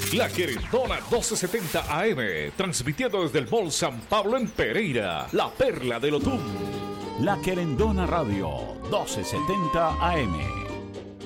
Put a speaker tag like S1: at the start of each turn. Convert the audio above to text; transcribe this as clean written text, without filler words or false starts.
S1: La Querendona 1270 AM, transmitiendo desde el Mall San Pablo en Pereira, la perla del Otún.
S2: La Querendona Radio 1270 AM.